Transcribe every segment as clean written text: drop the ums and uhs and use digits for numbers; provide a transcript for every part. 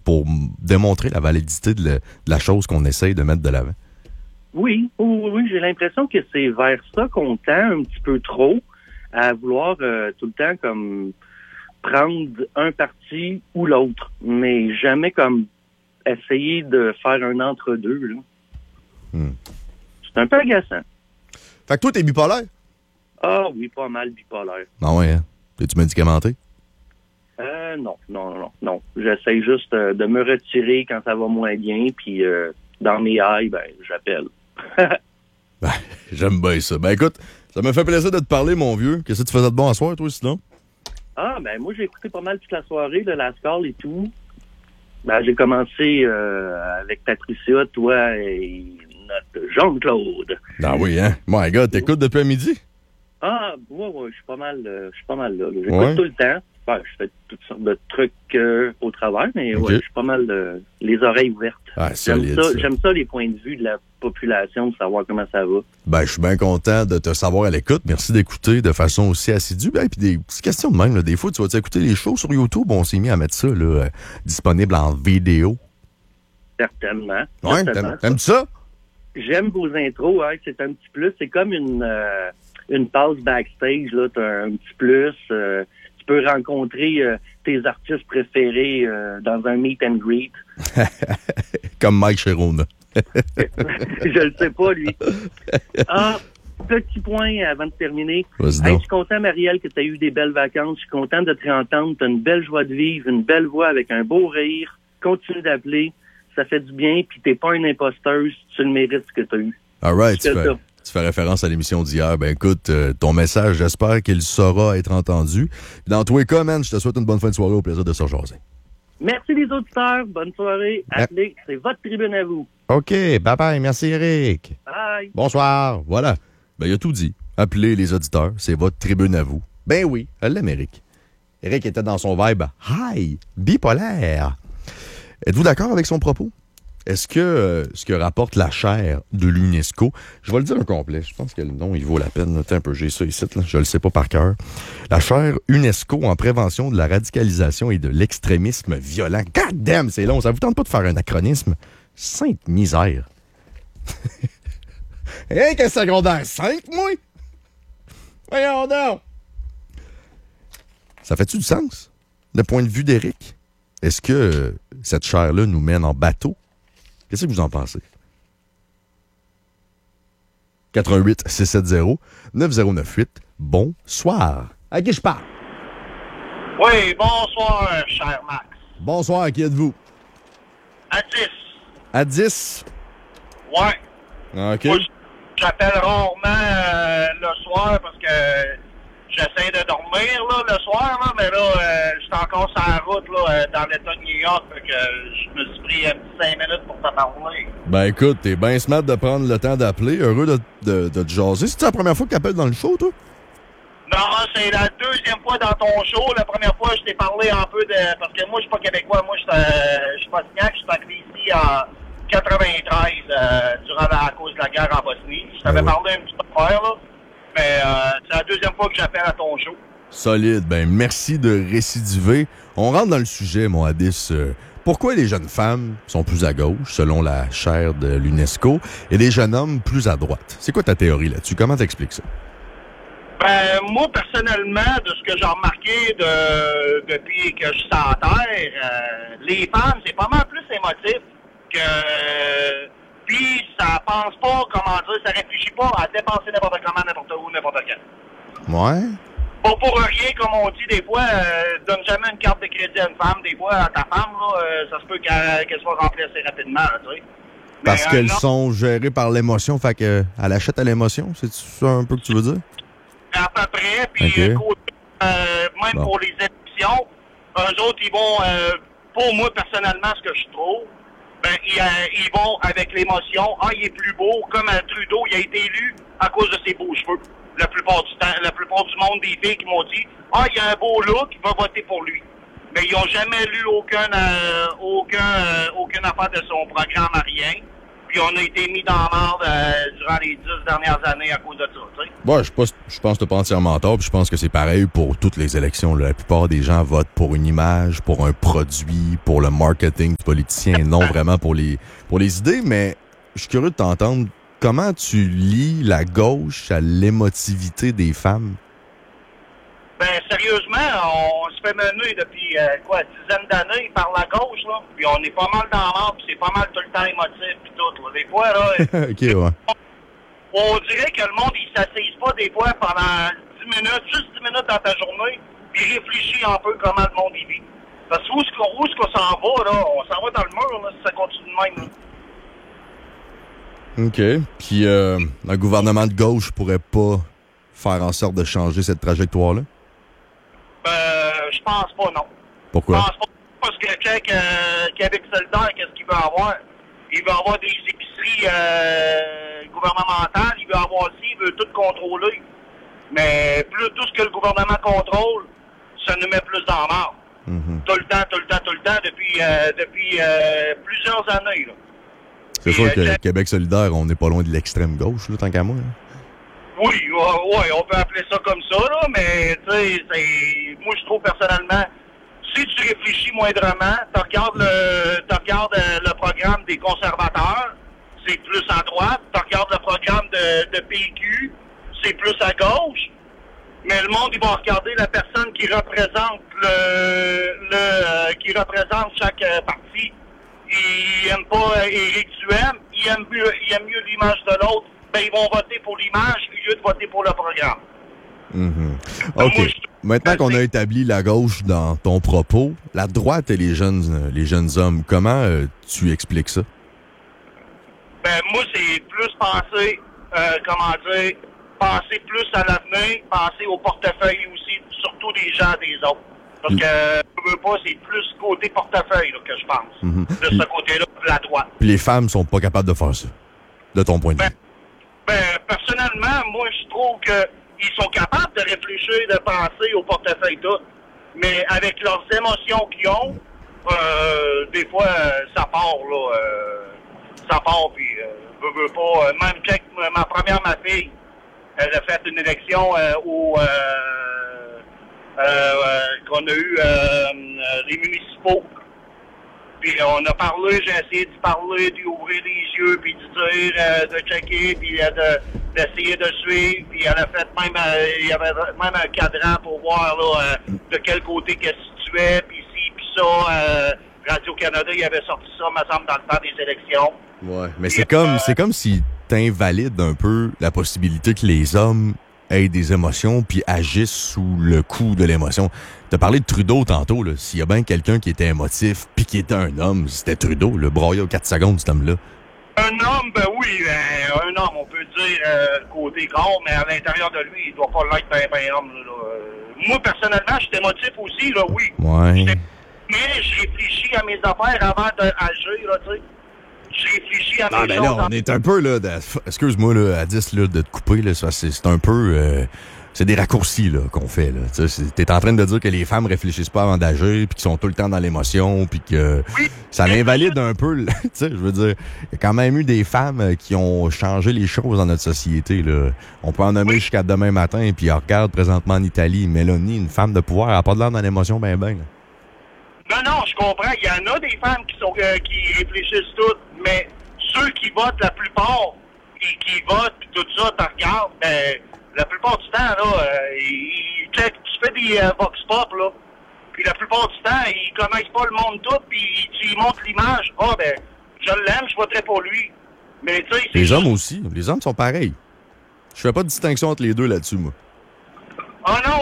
pour démontrer la validité de la chose qu'on essaye de mettre de l'avant. Oui, j'ai l'impression que c'est vers ça qu'on tend un petit peu trop, à vouloir tout le temps comme prendre un parti ou l'autre, mais jamais comme essayer de faire un entre-deux. Là. C'est un peu agaçant. Fait que toi, t'es bipolaire? Ah oui, pas mal bipolaire. Ah ouais, hein? T'es-tu médicamenté? Non. J'essaie juste de me retirer quand ça va moins bien, puis dans mes highs, j'appelle. J'aime bien ça. Ben écoute, ça me fait plaisir de te parler, mon vieux. Qu'est-ce que tu faisais de bon à soir, toi, sinon? Moi, j'ai écouté pas mal toute la soirée, là, la score et tout. J'ai commencé avec Patricia, toi et notre Jean-Claude. Ah oui, hein? My God, t'écoutes depuis à midi? Ouais, je suis pas mal là. J'écoute tout le temps. Je fais toutes sortes de trucs au travers, mais je suis pas mal les oreilles ouvertes. J'aime ça, les points de vue de la population, de savoir comment ça va. Je suis bien content de te savoir à l'écoute. Merci d'écouter de façon aussi assidue. Puis des petites questions de même. Là. Des fois, tu vas écouter les shows sur YouTube. On s'est mis à mettre ça là, disponible en vidéo. Certainement. Ouais, t'aimes ça? J'aime vos intros. Hein, c'est un petit plus. C'est comme une passe backstage. Là, t'as un petit plus. Tu peux rencontrer tes artistes préférés dans un meet and greet. Comme Mike Cherona. Je le sais pas, lui. Petit point avant de terminer. Je suis content, Marielle, que tu as eu des belles vacances. Je suis content de te réentendre. Tu as une belle joie de vivre, une belle voix avec un beau rire. Continue d'appeler. Ça fait du bien. Puis t'es pas une imposteuse. Tu le mérites ce que tu as eu. All right. Tu fais référence à l'émission d'hier. Ben écoute, ton message, j'espère qu'il saura être entendu. Dans tous les cas, man, je te souhaite une bonne fin de soirée. Au plaisir de se rejaser. Merci les auditeurs. Bonne soirée. Appelez. C'est votre tribune à vous. OK. Bye-bye. Merci, Eric. Bye. Bonsoir. Voilà. Ben, il a tout dit. Appelez les auditeurs. C'est votre tribune à vous. Ben oui. Elle l'aime, Eric. Eric était dans son vibe « Hi, bipolaire ». Êtes-vous d'accord avec son propos? Est-ce que ce que rapporte la chaire de l'UNESCO, je vais le dire au complet, je pense que le nom, il vaut la peine. Attends un peu, j'ai ça ici, là, je le sais pas par cœur. La chaire UNESCO en prévention de la radicalisation et de l'extrémisme violent. God damn, c'est long, ça vous tente pas de faire un acronisme? Sainte misère. Hey, qu'est-ce que secondaire 5, moi? Voyons donc! Ça fait-tu du sens, le point de vue d'Éric? Est-ce que cette chaire-là nous mène en bateau? Qu'est-ce que vous en pensez? 88-670-9098. Bonsoir. À qui je parle? Oui, bonsoir, cher Max. Bonsoir, qui êtes-vous? À 10. À 10? Ouais. OK. Moi, j'appelle rarement le soir parce que j'essaie de dormir là, le soir, là, mais là, je suis encore sur la route là, dans l'État de New York, fait que je me suis pris un petit 5 minutes pour te parler. Ben écoute, t'es bien smart de prendre le temps d'appeler. Heureux de te jaser. C'est-tu la première fois que t'appelles dans le show, toi? Non, c'est la deuxième fois dans ton show. La première fois, je t'ai parlé un peu de... Parce que moi, je suis pas québécois. Moi, je suis bosniaque. Je suis arrivé ici en 93, à cause de la guerre en Bosnie. Je t'avais parlé un petit peu de faire, là. Mais c'est la deuxième fois que j'appelle à ton show. Solide. Ben, merci de récidiver. On rentre dans le sujet, mon Hadis. Pourquoi les jeunes femmes sont plus à gauche, selon la chaire de l'UNESCO, et les jeunes hommes plus à droite? C'est quoi ta théorie là-dessus? Comment t'expliques ça? Ben, moi, personnellement, de ce que j'ai remarqué depuis que je suis sur la Terre, les femmes, c'est pas mal plus émotif que... Puis, ça pense pas, comment dire, ça réfléchit pas à dépenser n'importe comment, n'importe où, n'importe quand. Ouais. Pas pour rien, comme on dit, des fois, donne jamais une carte de crédit à une femme. Des fois, à ta femme, là, ça se peut qu'elle soit remplie assez rapidement, là, tu sais. Parce qu'elles sont gérées par l'émotion, fait qu'elle achète à l'émotion, c'est ça un peu que tu veux dire? À peu près, puis même pour les élections, eux autres, ils vont, pour moi, personnellement, ce que je trouve, ben, ils vont avec l'émotion. Ah, il est plus beau, comme Trudeau, il a été élu à cause de ses beaux cheveux. La plupart du temps, la plupart du monde des filles qui m'ont dit, ah, il a un beau look, il va voter pour lui. Mais ils n'ont jamais lu aucune affaire de son programme à rien. Puis on a été mis dans la merde durant les 10 dernières années à cause de ça, tu sais. Ouais, je pense que t'as pas entièrement tort, puis je pense que c'est pareil pour toutes les élections. Là. La plupart des gens votent pour une image, pour un produit, pour le marketing du politicien, non vraiment pour les idées, mais je suis curieux de t'entendre. Comment tu lis la gauche à l'émotivité des femmes? Ben, sérieusement, on se fait mener depuis, dizaine d'années par la gauche, là. Puis on est pas mal dans la mort, puis c'est pas mal tout le temps émotif, puis tout, là. Des fois, là... OK, ouais. On dirait que le monde, il s'assise pas des fois pendant 10 minutes, juste 10 minutes dans ta journée, puis réfléchit un peu comment le monde y vit. Parce que où est-ce qu'on s'en va, là? On s'en va dans le mur, là, si ça continue de même, là. OK. Puis, un gouvernement de gauche pourrait pas faire en sorte de changer cette trajectoire-là? Je pense pas, non. Pourquoi? Je pense pas, parce que Québec solidaire, qu'est-ce qu'il veut avoir? Il veut avoir des épiceries gouvernementales, il veut avoir ci, il veut tout contrôler. Mais plus tout ce que le gouvernement contrôle, ça nous met plus dans la mort. Mm-hmm. Tout le temps, depuis plusieurs années, là. C'est sûr que Québec solidaire, on n'est pas loin de l'extrême gauche, là, tant qu'à moi. Là. Oui, on peut appeler ça comme ça, là, mais tu sais, moi je trouve personnellement, si tu réfléchis moindrement, tu regardes le programme des conservateurs, c'est plus à droite, tu regardes le programme de PQ, c'est plus à gauche, mais le monde il va regarder la personne qui représente qui représente chaque parti. Il aime pas Éric Duhem, il aime mieux l'image de l'autre. Ben, ils vont voter pour l'image au lieu de voter pour le programme. Mm-hmm. OK. Maintenant qu'on a établi la gauche dans ton propos, la droite et les jeunes hommes, comment tu expliques ça? Ben, moi, c'est plus penser, penser plus à l'avenir, penser au portefeuille aussi, surtout des gens des autres. Parce que, je veux pas, c'est plus côté portefeuille là, que je pense. Mm-hmm. De ce côté-là, de la droite. Puis les femmes sont pas capables de faire ça, de ton point de vue? Personnellement, moi, je trouve qu'ils sont capables de réfléchir, de penser au portefeuille tout. Mais avec leurs émotions qu'ils ont, des fois, ça part, là. Ça part, puis veux pas. Même check, ma fille, elle a fait une élection qu'on a eu les municipaux. Puis on a parlé, j'ai essayé de parler, d'ouvrir les yeux, puis de dire, de checker, puis d'essayer de suivre. Puis elle a fait même, il y avait même un cadran pour voir là, de quel côté qu'elle se situait, puis ci, puis ça. Radio-Canada, il avait sorti ça, me semble, dans le temps des élections. Ouais, mais c'est comme si t'invalides un peu la possibilité que les hommes aient des émotions puis agissent sous le coup de l'émotion. T'as parlé de Trudeau tantôt, là. S'il y a bien quelqu'un qui était émotif puis qui était un homme, c'était Trudeau, le broyé aux 4 secondes, cet homme-là. Un homme, ben oui, un homme, on peut dire côté corps, mais à l'intérieur de lui, il doit pas l'être ben homme. Là. Moi, personnellement, j'étais émotif aussi, là, oui. Ouais. Mais je réfléchis à mes affaires avant d'agir, là, tu sais. Je réfléchis à mes choses. Là, on est un peu, là, excuse-moi, là, à 10, là, de te couper, là, c'est un peu... c'est des raccourcis là qu'on fait. Là. T'es en train de dire que les femmes réfléchissent pas avant d'agir, puis qu'ils sont tout le temps dans l'émotion, puis que ça l'invalide un peu. Je veux dire, il y a quand même eu des femmes qui ont changé les choses dans notre société. Là. On peut en nommer jusqu'à demain matin, puis on regarde présentement en Italie, Mélanie, une femme de pouvoir, elle n'a pas de l'air dans l'émotion ben. Non, je comprends. Il y en a des femmes qui réfléchissent toutes, mais ceux qui votent la plupart, et qui votent, puis tout ça, tu regardes, ben, la plupart du temps, là, tu fais des vox pop, là, puis la plupart du temps, ils connaissent pas le monde tout, puis tu lui montres l'image. Ah, ben, je l'aime, je voterai pour lui. Mais tu sais, les hommes aussi. Les hommes sont pareils. Je fais pas de distinction entre les deux là-dessus, moi. Ah non,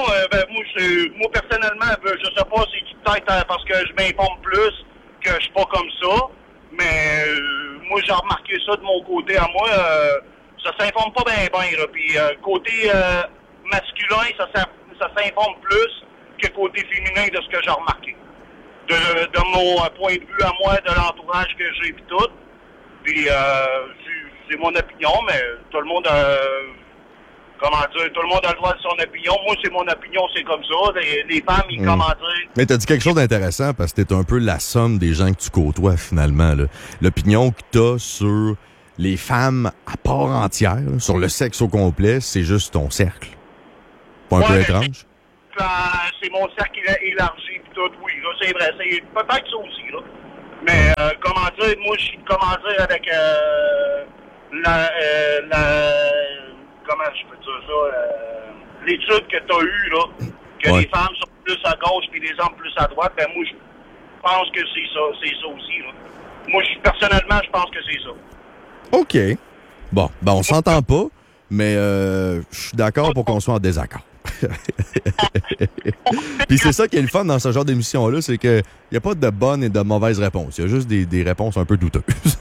moi personnellement, je sais pas si c'est peut-être parce que je m'informe plus que je suis pas comme ça, mais moi j'ai remarqué ça de mon côté à moi, ça s'informe pas bien, là. Puis côté masculin, ça s'informe plus que côté féminin de ce que j'ai remarqué. De mon point de vue à moi, de l'entourage que j'ai pis tout. Puis c'est mon opinion, mais tout le monde tout le monde a le droit de son opinion. Moi, c'est mon opinion, c'est comme ça. Les femmes, ils commentent. Mais t'as dit quelque chose d'intéressant parce que t'es un peu la somme des gens que tu côtoies, finalement. Là. L'opinion que t'as sur les femmes à part entière, là, sur le sexe au complet, c'est juste ton cercle. Pas un peu étrange? C'est mon cercle élargi pis tout, oui, là, c'est vrai. C'est peut-être ça aussi, là. Mais, comment dire, moi, je suis, comment dire, avec, comment je peux dire ça, l'étude que t'as eue, là, que les femmes sont plus à gauche puis les hommes plus à droite, ben, moi, je pense que c'est ça aussi, là. Moi, personnellement, je pense que c'est ça. OK. Bon, ben, on s'entend pas, mais je suis d'accord pour qu'on soit en désaccord. Puis c'est ça qui est le fun dans ce genre d'émission-là, c'est qu'il n'y a pas de bonnes et de mauvaises réponses. Il y a juste des réponses un peu douteuses.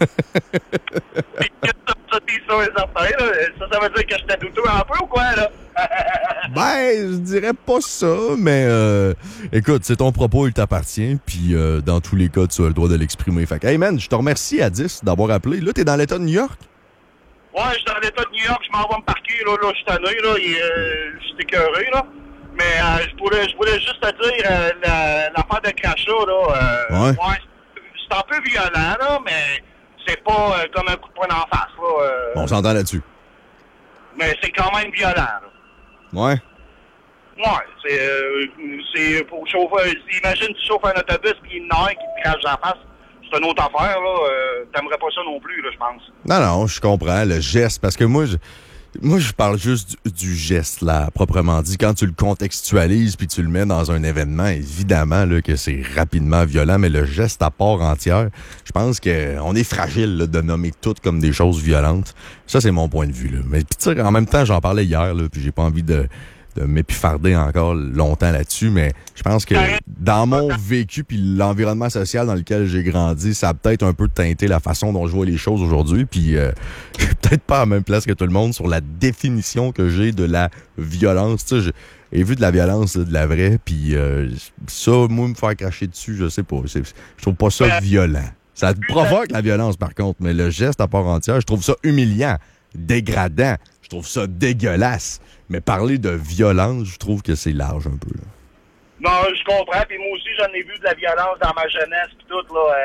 Ça veut dire que j'étais douteux un peu ou quoi, là? Ben, je dirais pas ça, mais écoute, c'est ton propos, il t'appartient, puis dans tous les cas, tu as le droit de l'exprimer. Fait que, hey man, je te remercie, Addis, d'avoir appelé. Là, t'es dans l'État de New York? Ouais, je suis dans l'État de New York, je m'en vais me parquer, là, je suis tanné, là, je suis écœuré, là. Mais je voulais juste te dire, l'affaire de crachat, là, ouais, c'est un peu violent, là, mais c'est pas comme un coup de poing d'en face, là. On s'entend là-dessus. Mais c'est quand même violent, là. Ouais. Ouais, c'est pour chauffer. Imagine tu chauffes un autobus puis il y en a un qui te crache en face. C'est une autre affaire, là. T'aimerais pas ça non plus, là, je pense. Non, je comprends le geste, parce que moi, je parle juste du geste, là, proprement dit. Quand tu le contextualises puis tu le mets dans un événement, évidemment là, que c'est rapidement violent, mais le geste à part entière, je pense qu'on est fragile là, de nommer tout comme des choses violentes. Ça, c'est mon point de vue. Là. Mais puis tu sais, en même temps, j'en parlais hier, là, puis j'ai pas envie de m'épifarder encore longtemps là-dessus, mais je pense que dans mon vécu puis l'environnement social dans lequel j'ai grandi, ça a peut-être un peu teinté la façon dont je vois les choses aujourd'hui, puis je suis peut-être pas à la même place que tout le monde sur la définition que j'ai de la violence. Tu sais, j'ai vu de la violence, là, de la vraie, puis ça, moi, me faire cracher dessus, je sais pas. Je trouve pas ça violent. Ça provoque la violence, par contre, mais le geste à part entière, je trouve ça humiliant, dégradant, je trouve ça dégueulasse. Mais parler de violence, je trouve que c'est large un peu. Là. Non, je comprends. Puis moi aussi, j'en ai vu de la violence dans ma jeunesse puis tout, là.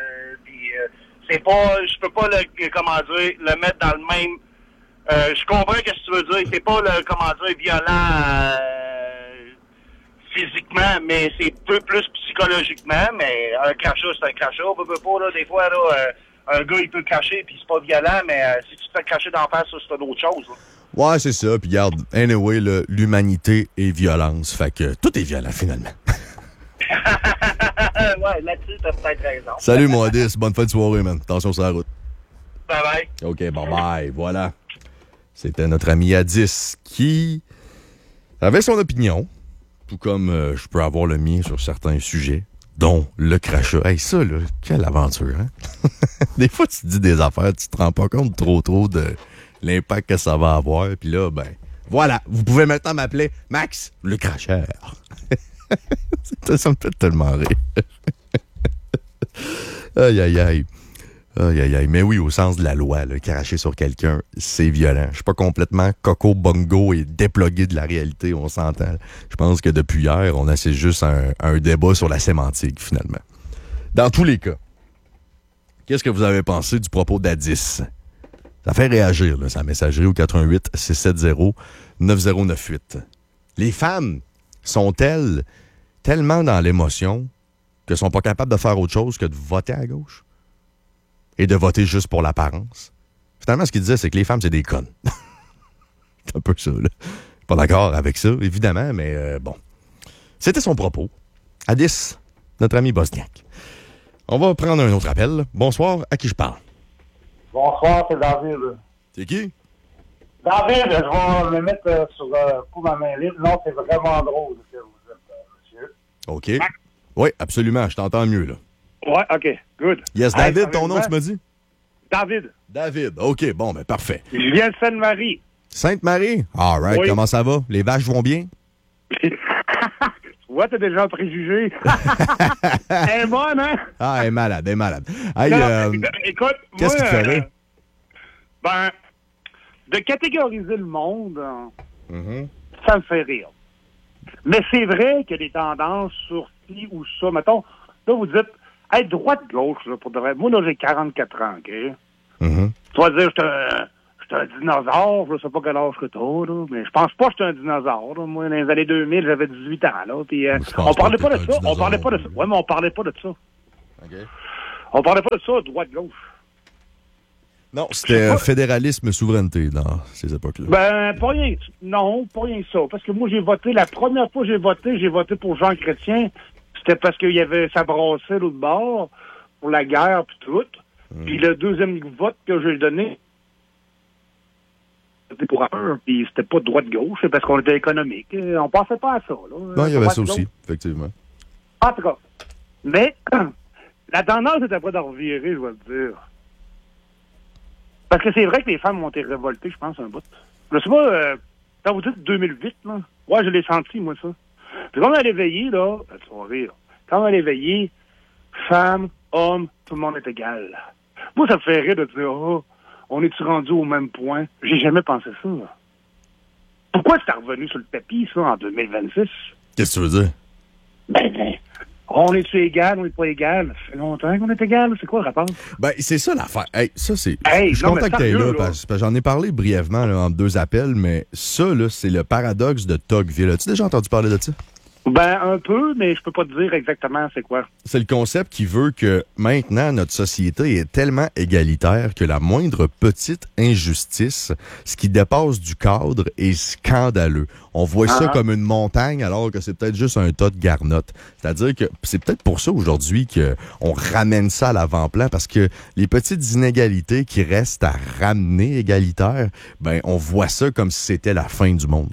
C'est pas... Je peux pas, le mettre dans le même... je comprends ce que tu veux dire. C'est pas, violent physiquement, mais c'est peu plus psychologiquement. Mais un crachat, c'est un crachat. On peut pas, là, des fois, là, un gars, il peut cracher puis c'est pas violent, mais si tu te fais cracher d'en face, ça, c'est une autre chose, là. Ouais, c'est ça. Puis regarde, anyway, là, l'humanité est violence. Fait que tout est violent, finalement. Ouais, là-dessus, t'as peut-être raison. Salut, mon Addis. Bonne fin de soirée, man. Attention sur la route. Bye-bye. OK, bye-bye. Voilà. C'était notre ami Addis qui avait son opinion, tout comme je peux avoir le mien sur certains sujets, dont le crachat. Hey, ça, là, quelle aventure, hein? Des fois, tu te dis des affaires, tu te rends pas compte trop de l'impact que ça va avoir. Puis là, ben, voilà. Vous pouvez maintenant m'appeler Max le cracheur. Ça me fait tellement rire. Aïe, aïe, aïe. Aïe, aïe, aïe. Mais oui, au sens de la loi, là, cracher sur quelqu'un, c'est violent. Je suis pas complètement coco bongo et déplogué de la réalité, on s'entend. Je pense que depuis hier, on assiste juste à un débat sur la sémantique, finalement. Dans tous les cas, qu'est-ce que vous avez pensé du propos d'Addis? Ça fait réagir, là, sa messagerie au 88-670-9098. Les femmes sont-elles tellement dans l'émotion qu'elles sont pas capables de faire autre chose que de voter à gauche? Et de voter juste pour l'apparence? Finalement, ce qu'il disait, c'est que les femmes, c'est des connes. C'est un peu ça, là. Pas d'accord avec ça, évidemment, mais bon. C'était son propos. Addis, notre ami bosniaque. On va prendre un autre appel. Bonsoir, à qui je parle? Bonsoir, c'est David. C'est qui? David, je vais me mettre pour ma main libre. Non, c'est vraiment drôle ce que vous êtes, monsieur. OK. Oui, absolument. Je t'entends mieux, là. Ouais, OK. Good. Yes, David, ton nom, tu m'as dit? David. David. OK, bon, ben parfait. Je viens de Sainte-Marie. Sainte-Marie? All right. Oui. Comment ça va? Les vaches vont bien? Ouais, t'as déjà un préjugé. Elle est bonne, hein? Ah, elle est malade, elle est malade. Hey, écoute, qu'est-ce qui te ferait? De catégoriser le monde, ça me fait rire. Mais c'est vrai qu'il y a des tendances sur ci ou ça. Mettons, là, vous dites, hey, droite-gauche, là, pour de vrai. Moi, là, j'ai 44 ans, OK? Tu vas dire, je suis un dinosaure, je sais pas quel âge que t'as, là, mais je pense pas que je suis un dinosaure, là. Moi, dans les années 2000, j'avais 18 ans, là, puis on parlait pas de ça, Ouais, mais on parlait pas de ça. Okay. On parlait pas de ça, droite-gauche. Non, c'était fédéralisme, souveraineté dans ces époques-là. Ben, pas rien que ça. Parce que moi, j'ai voté, la première fois que j'ai voté pour Jean Chrétien, c'était parce qu'il y avait, ça brassait l'autre bord, pour la guerre, puis tout. Puis le deuxième vote que j'ai donné, c'était pour un, puis c'était pas droite-gauche, c'est parce qu'on était économique. On pensait pas à ça, là. Non, il y avait ça aussi, effectivement. En tout cas. Mais, la tendance était pas de revirer, je vais le dire. Parce que c'est vrai que les femmes ont été révoltées, je pense, un bout. Je sais pas, quand vous dites 2008, là, ouais, je l'ai senti, moi, ça. Puis quand on allait veiller, là, tu vas rire, quand on allait veiller, femmes, hommes, tout le monde est égal. Moi, ça me fait rire de dire, oh, on est-tu rendu au même point? J'ai jamais pensé ça. Là. Pourquoi c'est revenu sur le tapis, ça, en 2026? Qu'est-ce que tu veux dire? Ben, on est-tu égal, on n'est pas égal? Ça fait longtemps qu'on est égal, c'est quoi le rapport? Ben, c'est ça l'affaire. Hey, ça, c'est. Hey, je suis content que t'es là, parce que j'en ai parlé brièvement là, en 2 appels, mais ça, là, c'est le paradoxe de Tocqueville. As-tu déjà entendu parler de ça? Ben, un peu, mais je peux pas te dire exactement c'est quoi. C'est le concept qui veut que maintenant, notre société est tellement égalitaire que la moindre petite injustice, ce qui dépasse du cadre, est scandaleux. On voit ça comme une montagne alors que c'est peut-être juste un tas de garnottes. C'est-à-dire que c'est peut-être pour ça aujourd'hui qu'on ramène ça à l'avant-plan, parce que les petites inégalités qui restent à ramener égalitaires, ben, on voit ça comme si c'était la fin du monde.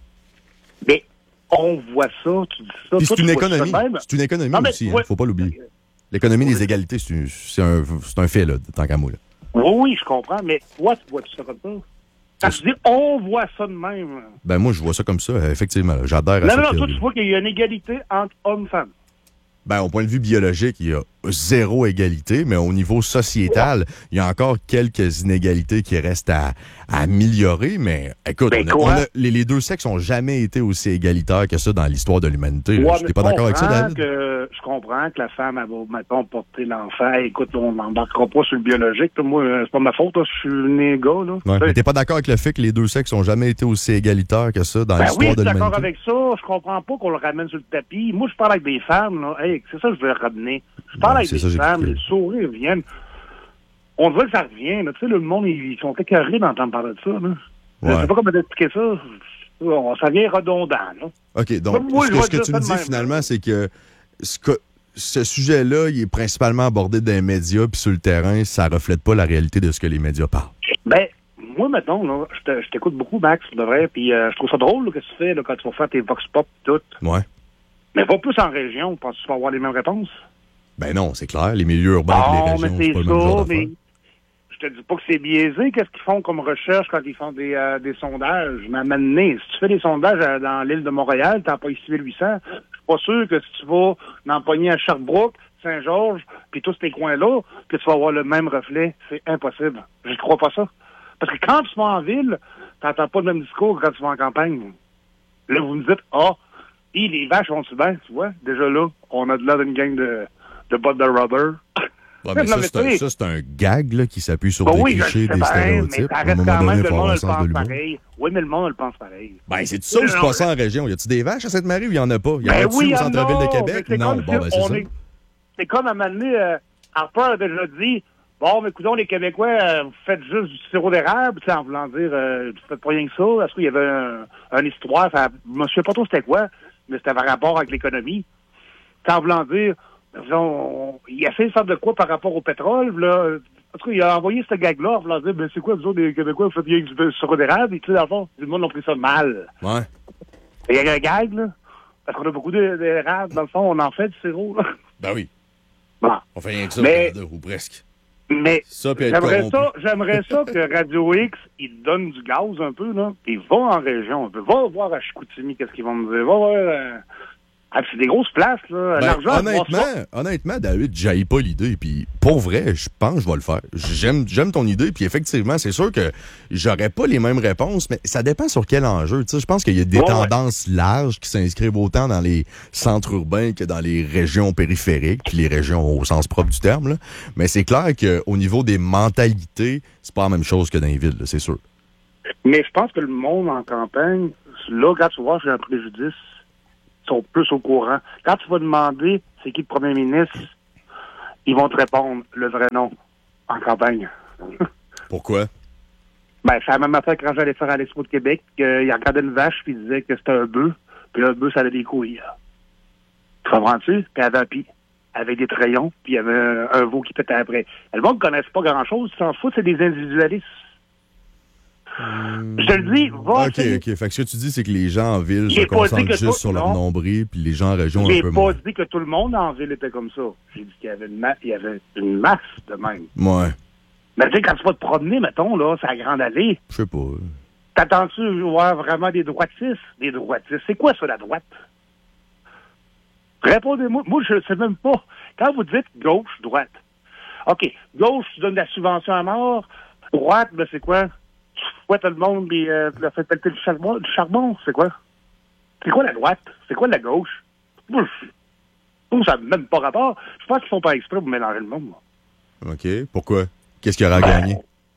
Mais on voit ça, tu dis ça. Puis c'est une économie. C'est une économie aussi, il ne faut pas l'oublier. L'économie des égalités, c'est un fait, là, tant qu'à moi. Là. Oui, je comprends, mais toi, tu vois ça comme ça? Quand tu dis on voit ça de même. Ben moi, je vois ça comme ça, effectivement. Là. J'adhère à ça. Non, toi, tu vois qu'il y a une égalité entre hommes et femmes. Ben, au point de vue biologique, il y a 0 égalité, mais au niveau sociétal, il y a encore quelques inégalités qui restent à améliorer. Mais écoute, les 2 sexes n'ont jamais été aussi égalitaires que ça dans l'histoire de l'humanité. Ouais, je n'étais pas d'accord avec ça, David. Je comprends que la femme, elle va, mettons, porter l'enfant. Écoute, on n'embarquera pas sur le biologique. Là. Moi, c'est pas ma faute, là, je suis né gars. Là. Ouais, mais t'es pas d'accord avec le fait que les 2 sexes n'ont jamais été aussi égalitaires que ça dans l'histoire de l'humanité? Oui, je suis d'accord avec ça. Je comprends pas qu'on le ramène sur le tapis. Moi, je parle avec des femmes. Là. Hey, c'est ça que je veux ramener. Je parle avec des femmes, les sourires viennent. On dirait que ça revient. Tu sais, le monde, ils sont écœurés d'entendre parler de ça. Là. Ouais. Je sais pas comment t'expliquer ça. Ça vient redondant. Là. OK, donc, moi, ce que tu me dis, finalement, c'est que ce sujet-là, il est principalement abordé dans les médias, puis sur le terrain, ça reflète pas la réalité de ce que les médias parlent. Ben, moi, mettons, là, je t'écoute beaucoup, Max, de vrai, puis je trouve ça drôle là, que tu fais là, quand tu vas faire tes vox pop et tout. Ouais. Mais va plus en région, penses que tu vas avoir les mêmes réponses? Ben non, c'est clair. Les milieux urbains et les régions, c'est pas le même genre d'affaires. Je te dis pas que c'est biaisé. Qu'est-ce qu'ils font comme recherche quand ils font des sondages? Mais à un moment donné, si tu fais des sondages dans l'île de Montréal, t'en payes 6800. Je suis pas sûr que si tu vas en pogner à Sherbrooke, Saint-Georges, puis tous ces coins-là, que tu vas avoir le même reflet. C'est impossible. Je crois pas ça. Parce que quand tu vas en ville, t'entends pas le même discours que quand tu vas en campagne. Là, vous me dites, les vaches vont-tu bien, tu vois? Déjà là, on a de l'air d'une gang de bottes de rubber. Ouais, mais ça, c'est un gag là, qui s'appuie sur des clichés, des stéréotypes. Mais ça reste quand même, le monde le pense pareil. Oui, mais le monde le pense pareil. Ben, c'est ça ou c'est pas ça en région? Y a-tu des vaches à Sainte-Marie ou il y en a pas? Y en a-tu au centre-ville de Québec? Non, bon, ben c'est ça. C'est comme à un moment donné, Harper a déjà dit, bon, mais écoutons, les Québécois, vous faites juste du sirop d'érable, en voulant dire, vous faites pas rien que ça. Est-ce qu'il y avait une histoire, je me souviens pas trop c'était quoi, mais c'était par rapport avec l'économie. En voulant dire, il a fait une sorte de quoi par rapport au pétrole, là. En tout cas, il a envoyé ce gag-là en voulant dire, ben, c'est quoi, vous autres, les Québécois, vous faites bien du sirop d'érable, et tu sais, dans le fond, tout le monde a pris ça mal. Ouais. Il y a un gag, là. Parce qu'on a beaucoup d'érable, dans le fond, on en fait du sirop, là. Ben oui. Bon. On fait rien que ça, ou presque. Mais ça, j'aimerais ça que Radio X, il donne du gaz un peu, là, et va en région un peu. Va voir à Chicoutimi qu'est-ce qu'ils vont me dire. Va voir Ah, c'est des grosses places, là. Ben, honnêtement, David, j'haïs pas l'idée. Puis pour vrai, je pense que je vais le faire. J'aime ton idée. Puis effectivement, c'est sûr que j'aurais pas les mêmes réponses, mais ça dépend sur quel enjeu. Tu sais, je pense qu'il y a des tendances larges qui s'inscrivent autant dans les centres urbains que dans les régions périphériques, puis les régions au sens propre du terme. Là. Mais c'est clair qu'au niveau des mentalités, c'est pas la même chose que dans les villes, là, c'est sûr. Mais je pense que le monde en campagne, là, quand tu vois, j'ai un préjudice, sont plus au courant. Quand tu vas demander c'est qui le premier ministre, ils vont te répondre le vrai nom en campagne. Pourquoi? Ben, c'est la même affaire quand j'allais faire à l'Expo de Québec, il regardait une vache puis il disait que c'était un bœuf, puis le bœuf, ça avait des couilles. Tu comprends-tu? Puis il avait un pied, avec des trayons, puis il y avait un veau qui pétait après. Le monde ne connaisse pas grand-chose, ils s'en foutent, c'est des individualistes. Je te le dis, va. OK. Fait que ce que tu dis, c'est que les gens en ville se concentrent juste sur leur nombril, puis les gens en région un peu moins. J'ai pas dit que tout le monde en ville était comme ça. J'ai dit qu'il y avait une masse de même. Ouais. Mais tu sais, quand tu vas te promener, mettons, là, c'est la grande allée. Je sais pas. T'attends-tu voir vraiment des droitistes? Des droitistes. C'est quoi ça, la droite? Répondez-moi. Moi, je sais même pas. Quand vous dites gauche, droite. OK. Gauche, tu donnes de la subvention à mort. Droite, ben c'est quoi? Tu fouettes le monde et tu leur fais pelleter du charbon. C'est quoi? C'est quoi la droite? C'est quoi la gauche? Ça n'a même pas rapport. Je pense qu'ils font pas exprès pour mélanger le monde. OK. Pourquoi? Qu'est-ce qu'il y aura à gagner?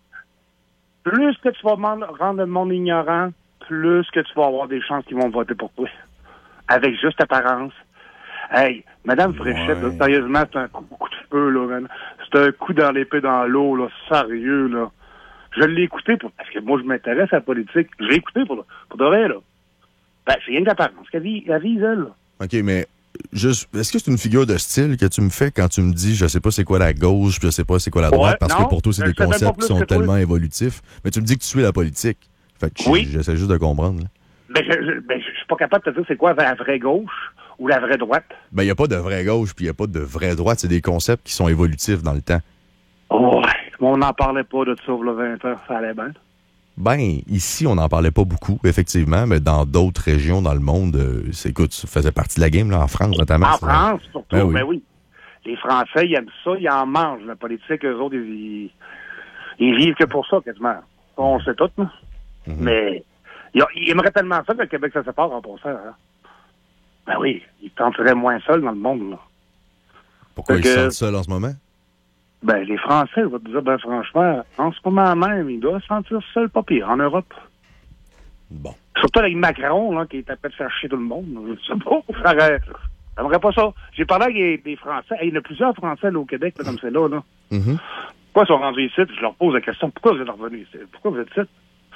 Plus que tu vas rendre le monde ignorant, plus que tu vas avoir des chances qu'ils vont voter pour toi. Avec juste apparence. Hey, Madame Fréchette, là, sérieusement, c'est un coup de feu, là, man. C'est un coup dans l'épée dans l'eau, là, sérieux, là. Je l'ai écouté parce que moi, je m'intéresse à la politique. J'ai écouté pour de vrai, là. Ben, c'est rien que l'apparence qu'elle vise, elle, là. OK, mais juste, est-ce que c'est une figure de style que tu me fais quand tu me dis je sais pas c'est quoi la gauche, puis je sais pas c'est quoi la droite, parce que pour toi, c'est des concepts qui sont tellement évolutifs. Mais tu me dis que tu suis la politique. Fait que j'essaie juste de comprendre, là. Ben, je suis pas capable de te dire c'est quoi la vraie gauche ou la vraie droite. Ben, il n'y a pas de vraie gauche, puis il n'y a pas de vraie droite. C'est des concepts qui sont évolutifs dans le temps. Ouais, on n'en parlait pas de ça, le 20 ans, ça allait bien. Ben, ici, on n'en parlait pas beaucoup, effectivement, mais dans d'autres régions dans le monde, écoute, ça faisait partie de la game, là, en France notamment. En France, surtout, ben oui. Les Français, ils aiment ça, ils en mangent, la politique, eux autres, ils vivent que pour ça, quasiment. On sait tout, là. Mm-hmm. Mais ils aimeraient tellement ça que le Québec se sépare en passant, hein. Ben oui, ils se sentiraient moins seuls dans le monde, là. Pourquoi ils se sentent seuls en ce moment? Ben, les Français, je vais te dire, ben franchement, en ce moment même, ils doivent se sentir seuls, pas pire, en Europe. Bon. Surtout avec Macron, là, qui est à peine de faire chier tout le monde. Je sais pas, j'aimerais pas ça. J'ai parlé avec des Français. Il y en a plusieurs Français, là, au Québec, là, comme c'est là, là. Mm-hmm. Pourquoi ils sont rendus ici? Je leur pose la question, pourquoi vous êtes revenus ici? Pourquoi vous êtes ici?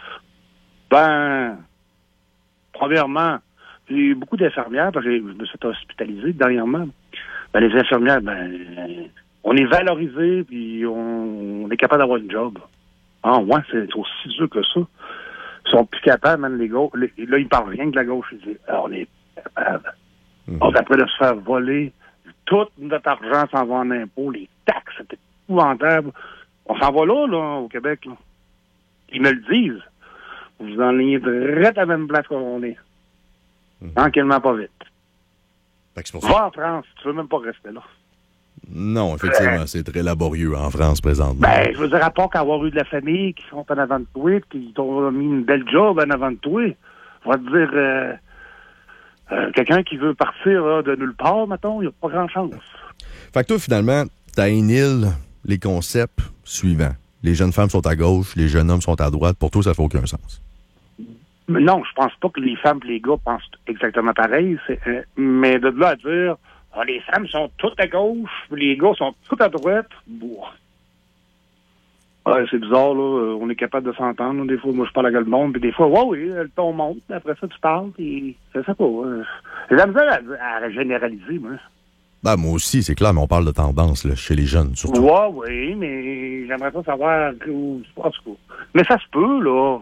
Ben, premièrement, j'ai eu beaucoup d'infirmières, parce que je me suis hospitalisé dernièrement. Ben, les infirmières, on est valorisé, puis on est capable d'avoir une job. Ah, ouais, c'est aussi dur que ça. Ils sont plus capables, même les gauches. Là, ils parlent rien de la gauche. Ils disent, on est capable. On est après de se faire voler. Tout notre argent s'en va en impôts. Les taxes, c'est épouvantable. On s'en va là, au Québec, là. Ils me le disent. Vous en lignez direct à la même place qu'on est. Tranquillement, pas vite. Va en France, tu veux même pas rester là. Non, effectivement, c'est très laborieux en France présentement. Ben, je veux dire, à part qu'avoir eu de la famille qui sont en avant de toi, qui t'ont mis une belle job en avant de toi, je vais te dire, quelqu'un qui veut partir là, de nulle part, mettons, il n'y a pas grand-chance. Fait que toi, finalement, t'as une île, les concepts suivants. Les jeunes femmes sont à gauche, les jeunes hommes sont à droite. Pour toi, ça fait aucun sens. Non, je pense pas que les femmes et les gars pensent exactement pareil. Mais de là à dire, les femmes sont toutes à gauche, les gars sont tous à droite. Bon. Ouais, c'est bizarre, là. On est capable de s'entendre. Des fois, moi, je parle avec le monde, puis des fois, oui, le ton monte, puis après ça, tu parles, puis c'est ça pas. J'ai la misère à généraliser, moi. Ben, moi aussi, c'est clair, mais on parle de tendance, là, chez les jeunes, surtout. Ouais, oui, mais j'aimerais pas savoir en tout cas. Mais ça se peut, là.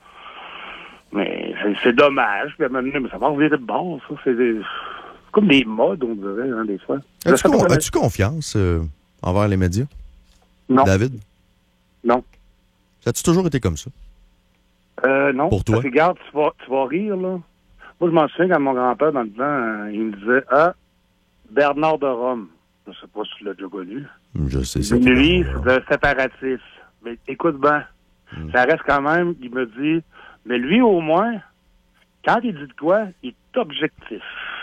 Mais c'est dommage. Puis, mais ça va revenir de bord, ça. C'est comme des modes, on dirait, hein, des fois. As-tu confiance envers les médias? Non. David? Non. Ça a-tu toujours été comme ça? Non. Pour toi? Regarde, tu vas rire, là. Moi, je m'en souviens quand mon grand-père, dans le temps, il me disait, Bernard de Rome. Je sais pas si tu l'as déjà connu. Je sais ça. Lui, c'est un séparatif. Mais écoute bien, ça reste quand même, il me dit, mais lui, au moins, quand il dit de quoi, il est objectif.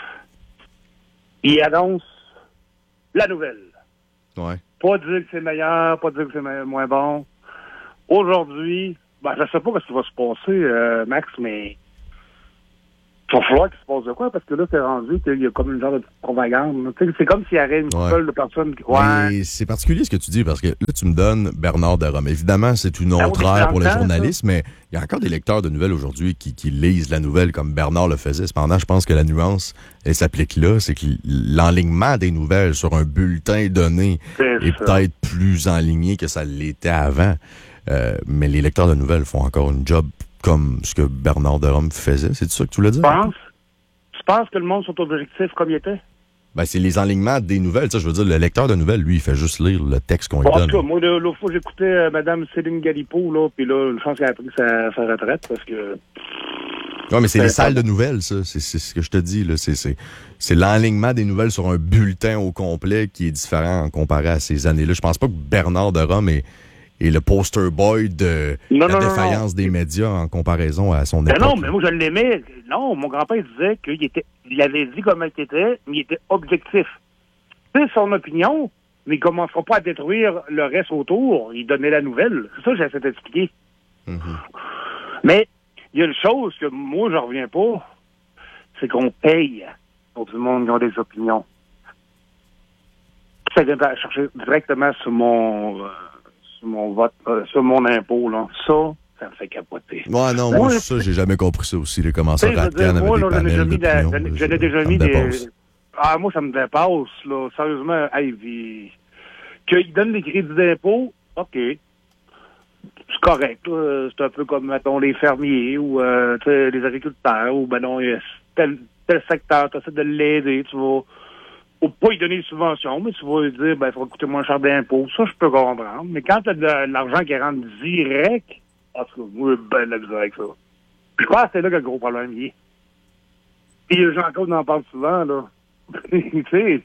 Il annonce la nouvelle. Ouais. Pas dire que c'est meilleur, pas dire que c'est moins bon. Aujourd'hui, je sais pas ce qui va se passer, Max, mais il va falloir qu'il se passe de quoi, parce que là, c'est rendu qu'il y a comme une genre de propagande. C'est comme s'il y avait une seule de personnes qui... Mais c'est particulier ce que tu dis, parce que là, tu me donnes Bernard de Rome. Évidemment, c'est une autre ère pour le journalisme, mais il y a encore des lecteurs de nouvelles aujourd'hui qui lisent la nouvelle comme Bernard le faisait. Cependant, je pense que la nuance, elle s'applique là, c'est que l'enlignement des nouvelles sur un bulletin donné est peut-être plus enligné que ça l'était avant. Mais les lecteurs de nouvelles font encore une job comme ce que Bernard de Rome faisait. C'est ça que tu voulais dire? Tu penses que le monde sont objectifs comme il était? C'est les enlignements des nouvelles. Ça, je veux dire, le lecteur de nouvelles, lui, il fait juste lire le texte qu'on lui donne. En tout cas, moi, l'autre fois, j'écoutais Mme Céline Galipo, là, puis là, je pense qu'elle a pris sa retraite, parce que... Oui, mais c'est les salles de nouvelles, ça. C'est ce que je te dis, là. C'est l'enlignement des nouvelles sur un bulletin au complet qui est différent comparé à ces années-là. Je pense pas que Bernard de Rome est le poster boy de la défaillance des médias en comparaison à son époque. Non, mais moi, je l'aimais. Non, mon grand-père disait il avait dit comment il était, mais il était objectif. C'est son opinion, mais il ne commencera pas à détruire le reste autour. Il donnait la nouvelle. C'est ça que j'essaie d'expliquer. Mm-hmm. Mais il y a une chose que moi, je reviens pas, c'est qu'on paye pour tout le monde qui a des opinions. Ça vient de chercher directement sur mon vote, sur mon impôt, là. Ça me fait capoter. Ouais, non, moi, ça, j'ai jamais compris ça aussi, les commentaires Radcan avec des panels d'opinion. J'en ai déjà mis des... moi, ça me dépasse, là. Sérieusement, qu'ils donnent des crédits d'impôt, OK. C'est correct, là. C'est un peu comme, mettons, les fermiers ou les agriculteurs ou, tel secteur, tu essaies de l'aider, tu vas... Ou pas lui donner des subventions, mais tu vas lui dire, il faut coûter moins cher d'impôts. Ça, je peux comprendre. Mais quand tu as de l'argent qui rentre direct, en tout cas, moi, ben la misère avec ça. Je crois que c'est là que le gros problème y est. Et Jean-Claude en parle souvent, là. Tu sais,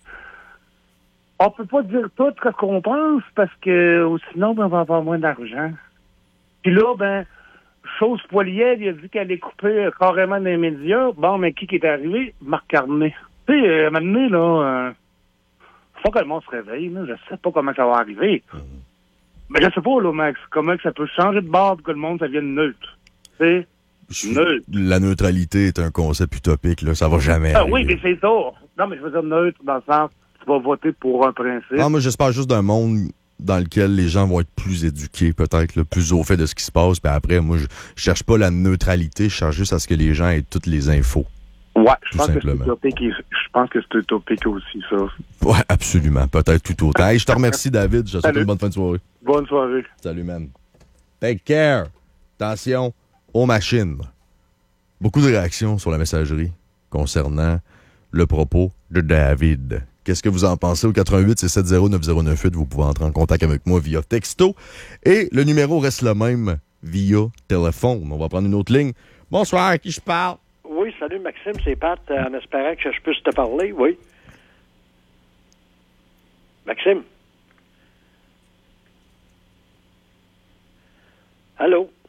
on peut pas dire tout ce qu'on pense parce que sinon, on va avoir moins d'argent. Puis là, chose poilière, il a dit qu'elle allait couper carrément des médias. Bon, mais qui est arrivé? Marc Carnet. Tu sais, à un moment donné, là, faut que le monde se réveille, là. Je sais pas comment ça va arriver. Mais je sais pas, là, Max, comment que ça peut changer de bord pour que le monde, ça vienne neutre. Tu sais, neutre. La neutralité est un concept utopique, là. Ça va jamais arriver. Oui, mais c'est ça. Non, mais je veux dire neutre dans le sens, tu vas voter pour un principe. Non, moi, j'espère juste d'un monde dans lequel les gens vont être plus éduqués, peut-être, là, plus au fait de ce qui se passe. Puis après, moi, je cherche pas la neutralité, je cherche juste à ce que les gens aient toutes les infos. Ouais, je pense que c'est utopique. Je pense que c'est utopique aussi, ça. Ouais, absolument. Peut-être tout autant. Hey, je te remercie, David. Je te souhaite une bonne fin de soirée. Bonne soirée. Salut, man. Take care. Attention aux machines. Beaucoup de réactions sur la messagerie concernant le propos de David. Qu'est-ce que vous en pensez? Au 88-670-9098, vous pouvez entrer en contact avec moi via texto. Et le numéro reste le même via téléphone. On va prendre une autre ligne. Bonsoir, à qui je parle? Oui, salut Maxime, c'est Pat, en espérant que je puisse te parler, oui. Maxime? Allô?